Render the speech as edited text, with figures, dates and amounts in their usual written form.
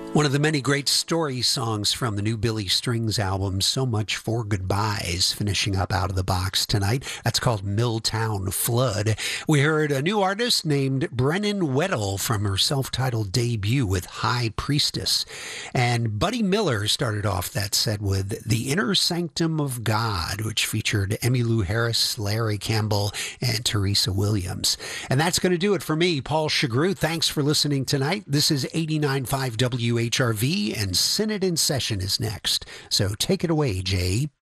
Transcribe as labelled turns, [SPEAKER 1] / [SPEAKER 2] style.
[SPEAKER 1] One of the many great story songs from the new Billy Strings album, So Much for Goodbyes, finishing up out of the box tonight. That's called Milltown Flood. We heard a new artist named Brennan Weddle from her self-titled debut with High Priestess. And Buddy Miller started off that set with The Inner Sanctum of God, which featured Emmylou Harris, Larry Campbell, and Teresa Williams. And that's going to do it for me, Paul Chagru. Thanks for listening tonight. This is 89.5 WHRV, and Synod in Session is next. So take it away, Jay.